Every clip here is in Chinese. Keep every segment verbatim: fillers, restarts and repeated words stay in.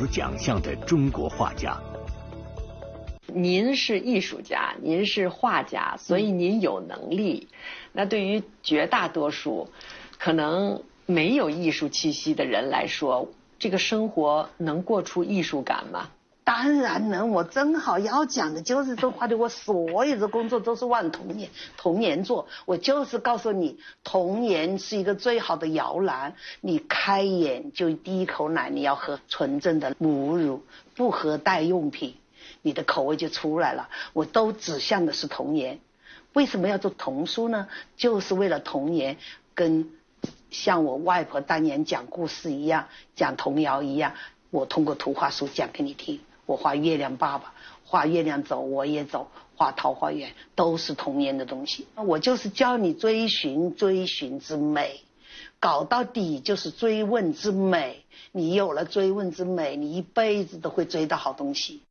子奖项的中国画家。 您是艺术家，您是画家，所以您有能力。那对于绝大多数可能没有艺术气息的人来说，这个生活能过出艺术感吗？ 当然能，我正好要讲的就是这话的。我所有的工作都是往童年童年做，我就是告诉你，童年是一个最好的摇篮。你开眼就第一口奶，你要喝纯正的母乳，不喝代用品，你的口味就出来了。我都指向的是童年。为什么要做童书呢？就是为了童年，跟像我外婆当年讲故事一样，讲童谣一样，我通过图画书讲给你听。我画月亮爸爸，画月亮走我也走，画桃花源，都是童年的东西。我就是教你追寻追寻之美，搞到底就是追问之美。你有了追问之美，你一辈子都会追到好东西。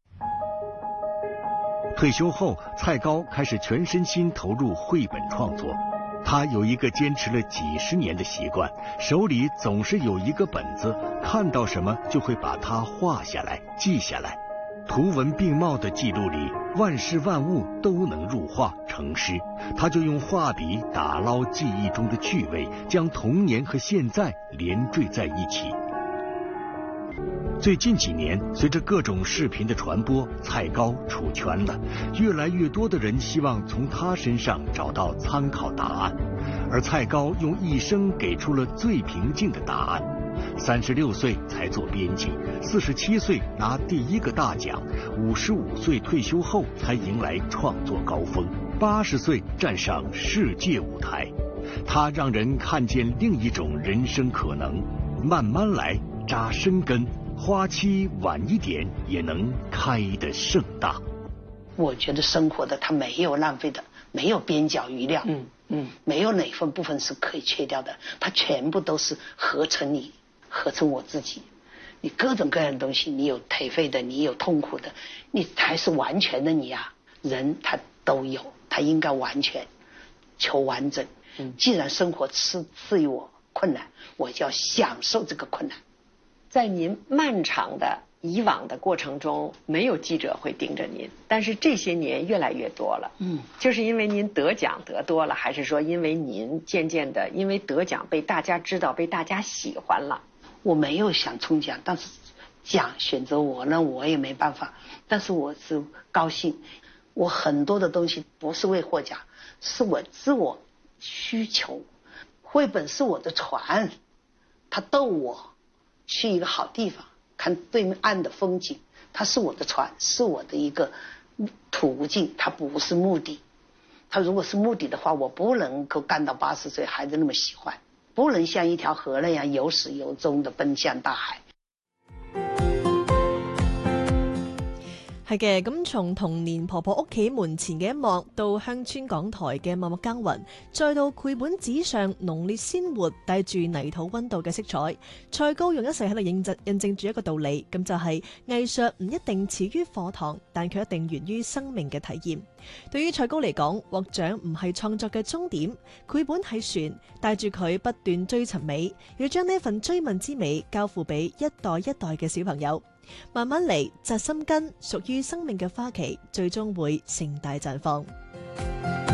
退休后，蔡高开始全身心投入绘本创作。他有一个坚持了几十年的习惯，手里总是有一个本子，看到什么就会把它画下来记下来。图文并茂的记录里，万事万物都能入画成诗。他就用画笔打捞记忆中的趣味，将童年和现在连缀在一起。最近几年，随着各种视频的传播，蔡高出圈了，越来越多的人希望从他身上找到参考答案，而蔡高用一生给出了最平静的答案。三十六岁才做编辑，四十七岁拿第一个大奖，五十五岁退休后才迎来创作高峰，八十岁站上世界舞台。他让人看见另一种人生可能，慢慢来，扎深根，花期晚一点也能开得盛大。 我觉得生活的它没有浪费的，没有边角余料，嗯嗯，没有哪份部分是可以切掉的，它全部都是合成你，合成我自己。你各种各样的东西，你有颓废的，你有痛苦的，你才是完全的你啊！人他都有，他应该完全求完整。嗯，既然生活赐赐予我困难，我就要享受这个困难。 在您漫长的以往的过程中，没有记者会盯着您，但是这些年越来越多了。嗯，就是因为您得奖得多了，还是说因为您渐渐的因为得奖被大家知道，被大家喜欢了？ 我没有想冲奖，但是奖选择我呢，我也没办法。但是我是高兴，我很多的东西不是为获奖，是我自我需求。绘本是我的船，它逗我去一个好地方，看对岸的风景，它是我的船，是我的一个途径，它不是目的。它如果是目的的话，我不能够干到八十岁还是那么喜欢，不能像一條河那樣有始有終地奔向大海。 係嘅，咁從童年婆婆屋企門前嘅一幕，到鄉村港台嘅默默耕耘，再到繪本紙上濃烈鮮活帶住泥土溫度嘅色彩，蔡高用一世喺度印證印證住一個道理，咁就係藝術唔一定始於課堂，但卻一定源於生命嘅體驗。對於蔡高嚟講，獲獎唔係創作嘅終點，繪本係船，帶住佢不斷追尋美，要將呢份追問之美交付俾一代一代嘅小朋友。慢慢嚟，扎心根，屬於生命嘅花期，最終會盛大綻放。